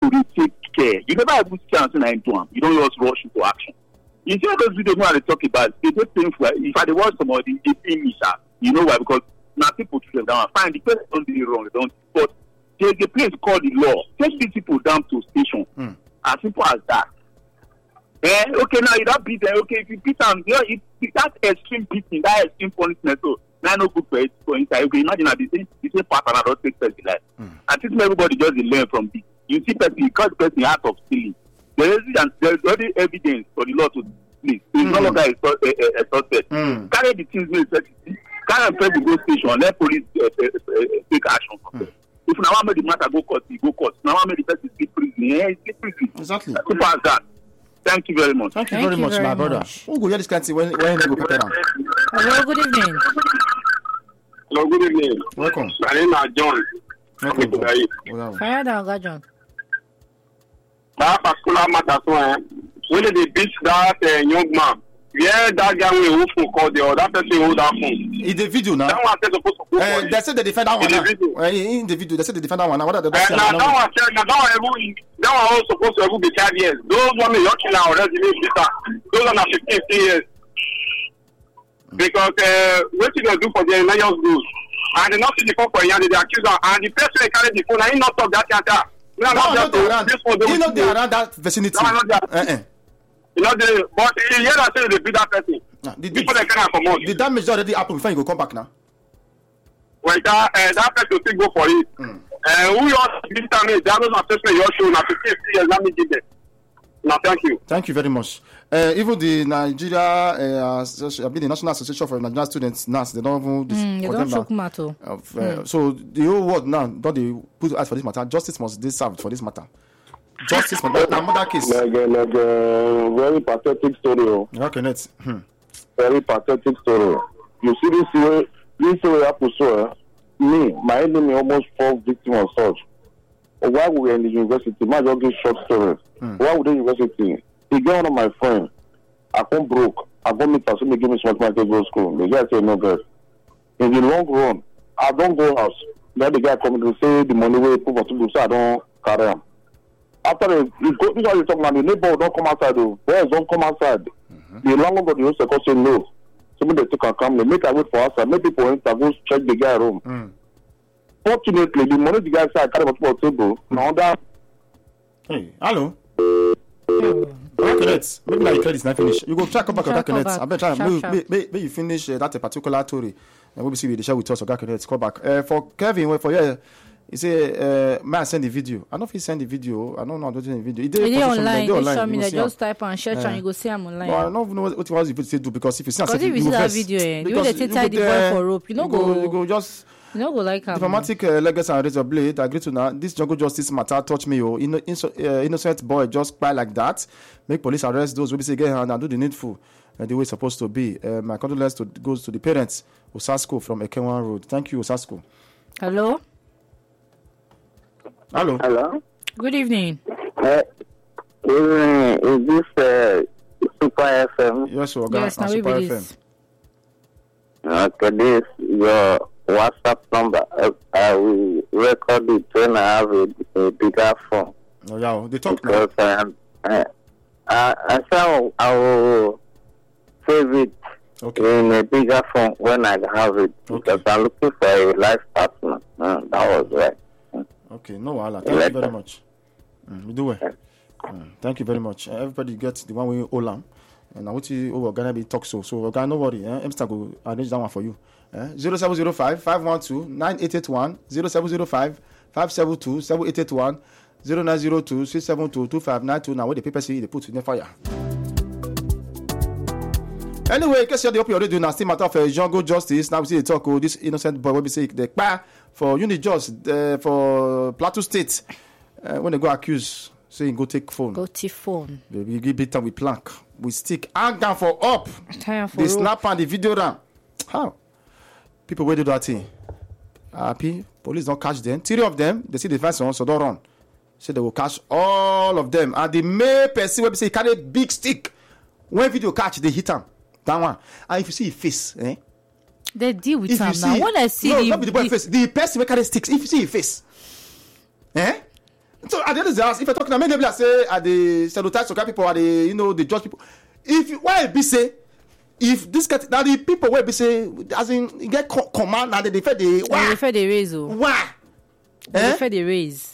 dey take care. You never even see something like do am. You don't just rush into action. You see all those videos when they talk about, they dey painful. If I dey watch somebody, they pain me, sir. You know why? Because now people treat them down. Fine, the person don't do it wrong, they don't. But there's a place called the law. Take these people down to station. As simple as that. Okay, now you don't beat them. Okay, if you beat them, you know, if that extreme beating, that extreme punishment, so now no good for it. For inside, okay, imagine that the same partner don't take person life. And since everybody just learn from this, you see person, because person out of stealing. There is already evidence for the law to please. It's no longer a suspect. Carry the things carry the person go station, let police take action. If now I make the matter go court, go court. Now I make the person escape prison. Escape prison. Exactly. Simple as that. Thank you very much. Thank you very much, my brother. Who go hear this kind of thing when you go put it on? Hello, good evening. Hello, good evening. Welcome. My name is John. Welcome. Fire down, John. That particular matter, when they beat that young man, yeah, that guy will phone call the other person hold that phone. In the video now. That one said supposed to go. They said they defend that one now. In the video, they said they defend that one now. What are the best? That one also supposed to be 5 years. Those one you're killing already those are 15 years. Because what you do for the Nigerian rules, and they not see the phone for they accuse her, and the person carry the phone, and he not talk that answer. No, they around that vicinity. You know, but you hear that say they beat that person. Before they can come out. The damage already happened before you go come back now. Well, that person still go for it. Who you also this time is that was assessment your show now 15 years. Let me give them. Now, thank you. Thank you very much. Even the Nigeria, the National Association for Nigerian Students, NAS, they don't even they don't show matter. So the whole world now don't they put to ask for this matter. Justice must be served for this matter. Justice must be another case. Like very pathetic story. Okay, next. Very pathetic story. You see this way happen so. Me, my enemy almost fall victim of such. Why we were in the university, my just give short stories. Why would the university? He get one of my friends. I come broke. I go meet person, they give me small money to go to school. The guy say no good. In the long run, I don't go house. Then the guy come to say the money will put for people, so I don't carry him. After he go, this is what you talking about. The neighbor don't come outside. The boys don't come outside. The landlord of the house say no. Somebody take a come. They make a wait for outside. Make people enter go check the guy room. Fortunately, the money the guy said I carry about the table. Now that. Hey, hello. Connect. Maybe like credit's not finished. You go try come back on that connect. I bet try. Maybe you finish that particular story. And we'll see with the share with us. Okay, connect. Call back. For Kevin, for you. He say, may I send the video? I don't know if he send the video. I don't know how to send the video. It's online. They show me that just type and search and you go see him online. But I don't know what he was supposed to do because if you see that video, the way they tie the boy for rope, you go just. You know, go like diplomatic legacy and razor blade. I agree to now. This jungle justice matter touch me. Innocent boy just cry like that. Make police arrest those who be say get hand and do the needful the way it's supposed to be. My condolences goes to the parents. Osasco from Ekenwan Road. Thank you, Osasco. Hello. Hello. Good evening. Is this Super FM? Yes, sir. Yes, now Super we FM. Okay, this your WhatsApp number. I will record it when I have a bigger phone. Oh yeah, they talk because I say I will save it in a bigger phone when I have it because I'm looking for a life partner. That was right. Okay, no wahala. Thank you very much. We do it. Thank you very much. Everybody gets the one we all on. And I want to we're gonna be talk so we're gonna no worry. Mr. go arrange that one for you. 0705 512 9881 0705 572 7881 0902 672 2592. Now where the paper see they put in the fire. Anyway, in case you're the opioid radio now, still matter of jungle justice. Now we see the talk of this innocent boy. We say the pa for Unijust for Plateau State when they go accuse saying go take phone. Go take phone. Baby, give beat with plank, with stick, hang down for up. The snap and the video down. How? People where do that thing. Happy police don't catch them. 3 of them they see the first one, so don't run. So they will catch all of them. And the main person will say he carry big stick. When video catch, they hit him. That one. And if you see his face, they deal with him now. When I see not the boy face. The person will carry sticks. If you see his face, So at the end of the house, if I talk now, many people say at the stereotypes of people, are the they judge people. If why be say if this get now the people where be say as in get command and they defend the why? They defend the raise. Why? They defend the raise.